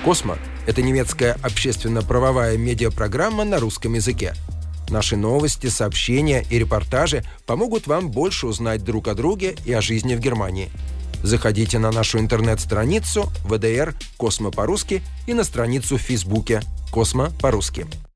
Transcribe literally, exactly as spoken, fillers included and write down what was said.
«Космо» — это немецкая общественно-правовая медиапрограмма на русском языке. Наши новости, сообщения и репортажи помогут вам больше узнать друг о друге и о жизни в Германии. Заходите на нашу интернет-страницу вэ дэ эр «Космо по-русски» и на страницу в Фейсбуке «Космо по-русски».